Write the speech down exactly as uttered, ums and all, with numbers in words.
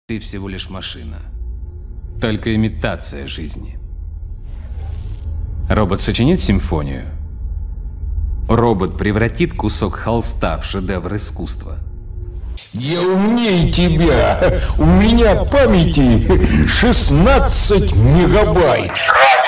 Ты всего лишь машина. Только имитация жизни. Робот сочинит симфонию. Робот превратит кусок холста в шедевр искусства. Я умнее тебя. У меня памяти шестнадцать мегабайт.